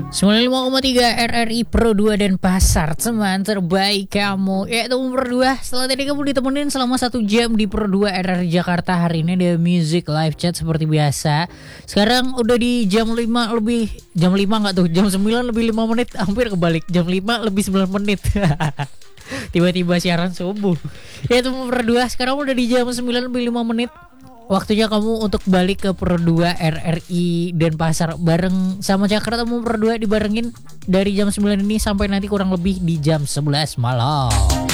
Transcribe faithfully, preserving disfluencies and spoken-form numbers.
sembilan puluh lima koma tiga R R I Pro dua dan Pasar, teman terbaik kamu. Ya, teman Pro dua, setelah tadi kamu ditemenin selama satu jam di Pro dua R R I Jakarta. Hari ini ada music live chat seperti biasa. Sekarang udah di jam lima lebih, jam lima gak tuh, jam sembilan lebih lima menit. Hampir kebalik, jam lima lebih sembilan menit. Tiba-tiba siaran subuh. Ya, teman Pro dua, sekarang udah di jam sembilan lebih lima menit. Waktunya kamu untuk balik ke Pro dua R R I dan Pasar bareng sama Cakra. Temu Pro dua dibarengin dari jam sembilan ini sampai nanti kurang lebih di jam sebelas malam.